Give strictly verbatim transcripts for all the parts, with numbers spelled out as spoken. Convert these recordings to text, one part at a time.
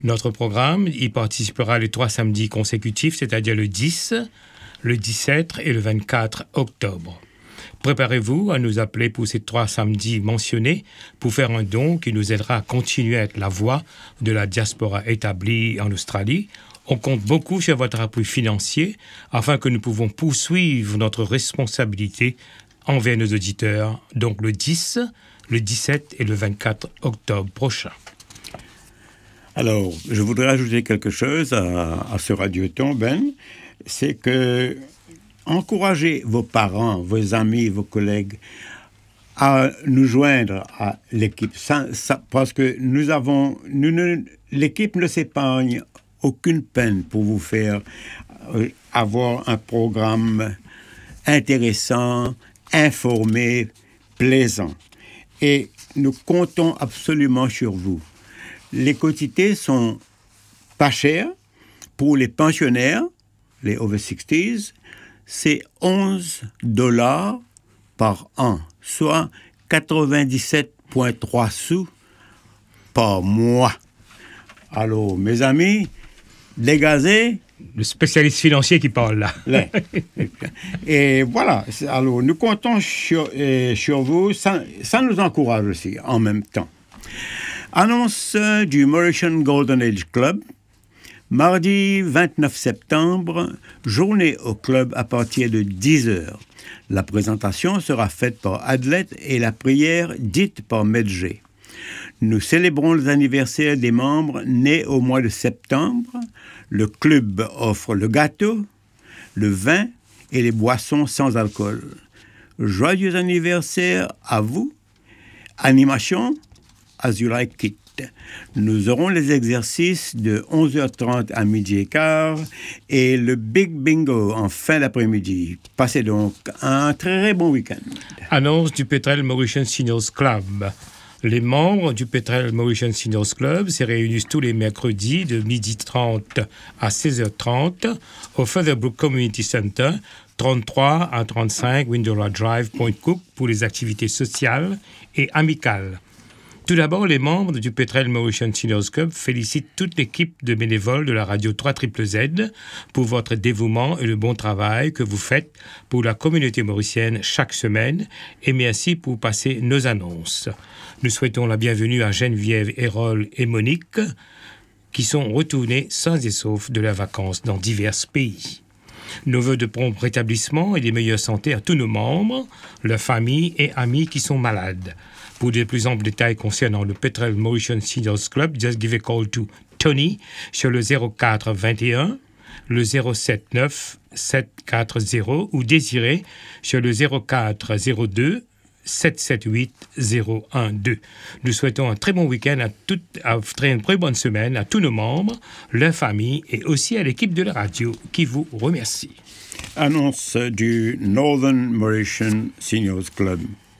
Notre programme y participera les trois samedis consécutifs, c'est-à-dire le dix, le dix-sept et le vingt-quatre octobre. Préparez-vous à nous appeler pour ces trois samedis mentionnés pour faire un don qui nous aidera à continuer à être la voix de la diaspora établie en Australie. On compte beaucoup sur votre appui financier afin que nous pouvons poursuivre notre responsabilité envers nos auditeurs, donc le dix, le dix-sept et le vingt-quatre octobre prochain. Alors, je voudrais ajouter quelque chose à, à ce radioton, Ben, c'est que encouragez vos parents, vos amis, vos collègues à nous joindre à l'équipe, ça, ça, parce que nous avons, nous ne, l'équipe ne s'épargne aucune peine pour vous faire euh, avoir un programme intéressant, informé, plaisant. Et nous comptons absolument sur vous. Les quotités sont pas chères pour les pensionnaires, les over sixties, c'est onze dollars par an, soit quatre-vingt-dix-sept virgule trois sous par mois. Alors, mes amis, dégazez. Le spécialiste financier qui parle là. là. Et voilà, alors nous comptons sur, euh, sur vous, ça, ça nous encourage aussi en même temps. Annonce du Mauritian Golden Age Club. Mardi vingt-neuf septembre, journée au club à partir de dix heures. La présentation sera faite par Adlet et la prière dite par Medjay. Nous célébrons les anniversaires des membres nés au mois de septembre. Le club offre le gâteau, le vin et les boissons sans alcool. Joyeux anniversaire à vous. Animation, as you like it. Nous aurons les exercices de onze heures trente à midi et quart et le Big Bingo en fin d'après-midi. Passez donc un très bon week-end. Annonce du Petrel Mauritian Seniors Club. Les membres du Petrel Mauritian Seniors Club se réunissent tous les mercredis de midi trente à seize heures trente au Featherbrook Community Center, trente-trois à trente-cinq Windora Drive, Point Cook, pour les activités sociales et amicales. Tout d'abord, les membres du Petrel Mauritian Seniors Club félicitent toute l'équipe de bénévoles de la radio trois Z Z pour votre dévouement et le bon travail que vous faites pour la communauté mauricienne chaque semaine et merci pour passer nos annonces. Nous souhaitons la bienvenue à Geneviève, Erol et Monique qui sont retournés sains et saufs de leurs vacances dans divers pays. Nos vœux de prompt rétablissement et de meilleure santé à tous nos membres, leurs familles et amis qui sont malades. Pour de plus amples détails concernant le Petrel Mauritian Seniors Club, just give a call to Tony sur le zéro quatre vingt et un, le zéro sept neuf sept quatre zéro ou Désiré sur le zéro quatre zéro deux sept sept huit zéro un deux. Nous souhaitons un très bon week-end à toute, à, une très bonne semaine à tous nos membres, leurs familles et aussi à l'équipe de la radio qui vous remercie. Annonce du Northern Mauritian Seniors Club.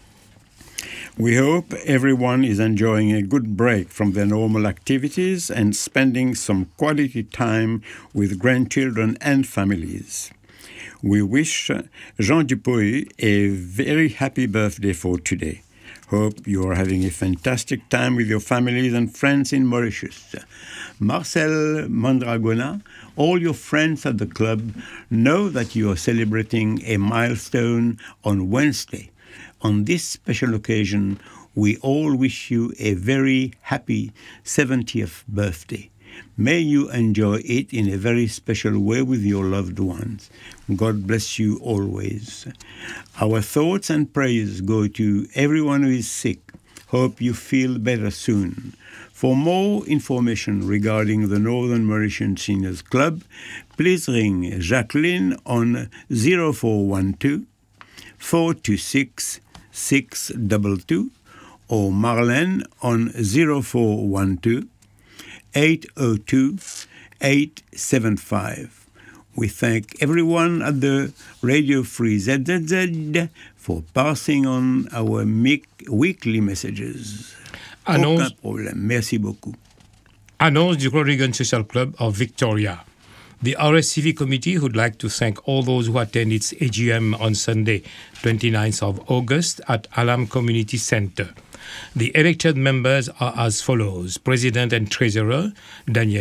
We hope everyone is enjoying a good break from their normal activities and spending some quality time with grandchildren and families. We wish Jean Dupuy a very happy birthday for today. Hope you are having a fantastic time with your families and friends in Mauritius. Marcel Mandragona, all your friends at the club know that you are celebrating a milestone on Wednesday. On this special occasion, we all wish you a very happy seventieth birthday. May you enjoy it in a very special way with your loved ones. God bless you always. Our thoughts and prayers go to everyone who is sick. Hope you feel better soon. For more information regarding the Northern Mauritian Seniors Club, please ring Jacqueline on zero four one two, four two six, six two two or Marlene on zero four one two, eight zero two, eight seven five. We thank everyone at the Radio Free Z Z Z for passing on our weekly messages. Annonce, Aucun problème. Merci beaucoup. Annonce du Rodrigan Social Club of Victoria. The R S C V committee would like to thank all those who attend its A G M on Sunday, twenty-ninth of August at Alam Community Centre. The elected members are as follows: President and Treasurer, Daniel